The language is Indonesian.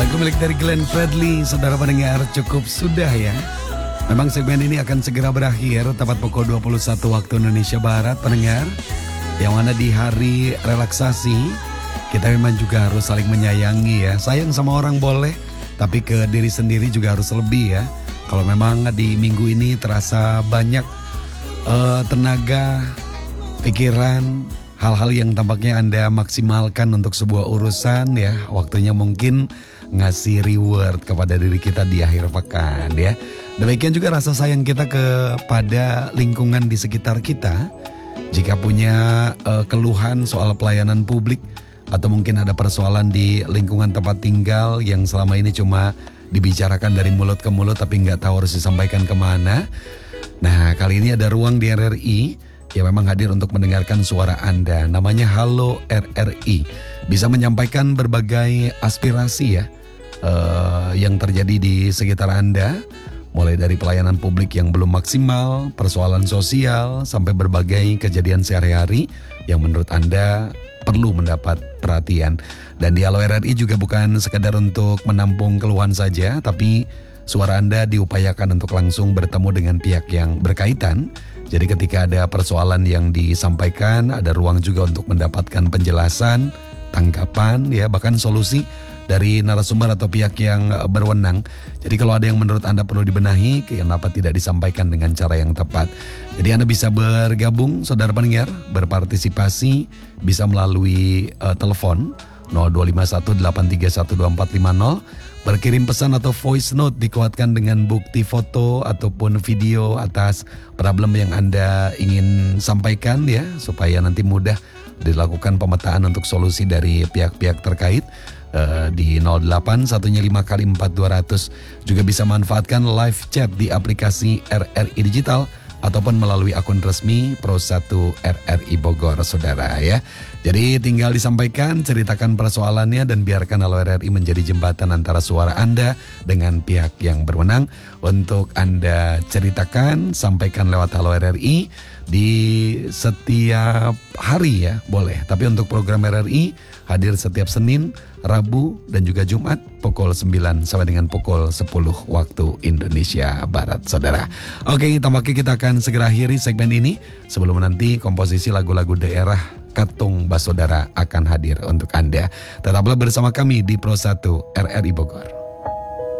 Lagu milik dari Glenn Fredly, saudara pendengar, cukup sudah ya. Memang segmen ini akan segera berakhir tepat pukul 21 waktu Indonesia Barat, pendengar. Yang mana di hari relaksasi, kita memang juga harus saling menyayangi ya. Sayang sama orang boleh, tapi ke diri sendiri juga harus lebih ya. Kalau memang di minggu ini terasa banyak tenaga, pikiran, hal-hal yang tampaknya Anda maksimalkan untuk sebuah urusan ya, waktunya mungkin ngasih reward kepada diri kita di akhir pekan ya. Demikian juga rasa sayang kita kepada lingkungan di sekitar kita. Jika punya keluhan soal pelayanan publik atau mungkin ada persoalan di lingkungan tempat tinggal yang selama ini cuma dibicarakan dari mulut ke mulut tapi nggak tahu harus disampaikan kemana. Nah, kali ini ada ruang di RRI yang memang hadir untuk mendengarkan suara Anda. Namanya Halo RRI. Bisa menyampaikan berbagai aspirasi ya yang terjadi di sekitar Anda. Mulai dari pelayanan publik yang belum maksimal, persoalan sosial, sampai berbagai kejadian sehari-hari yang menurut Anda perlu mendapat perhatian. Dan di Halo RRI juga bukan sekedar untuk menampung keluhan saja, tapi suara Anda diupayakan untuk langsung bertemu dengan pihak yang berkaitan. Jadi ketika ada persoalan yang disampaikan, ada ruang juga untuk mendapatkan penjelasan, tanggapan, ya bahkan solusi dari narasumber atau pihak yang berwenang. Jadi kalau ada yang menurut Anda perlu dibenahi, kenapa tidak disampaikan dengan cara yang tepat. Jadi Anda bisa bergabung, saudara pendengar, berpartisipasi, bisa melalui telepon 0251831250, berkirim pesan atau voice note dikuatkan dengan bukti foto ataupun video atas problem yang Anda ingin sampaikan ya, supaya nanti mudah dilakukan pemetaan untuk solusi dari pihak-pihak terkait. Di 08154200. Juga bisa manfaatkan live chat di aplikasi RRI Digital ataupun melalui akun resmi Pro1 RRI Bogor, saudara ya. Jadi tinggal disampaikan, ceritakan persoalannya dan biarkan Halo RRI menjadi jembatan antara suara Anda dengan pihak yang berwenang. Untuk Anda ceritakan, sampaikan lewat Halo RRI di setiap hari ya, boleh. Tapi untuk program RRI hadir setiap Senin, Rabu, dan juga Jumat pukul 9 sampai dengan pukul 10 waktu Indonesia Barat, saudara. Oke, tampaknya kita akan segera akhiri segmen ini. Sebelum nanti komposisi lagu-lagu daerah Katung Basodara akan hadir untuk Anda. Tetaplah bersama kami di Pro1 RRI Bogor.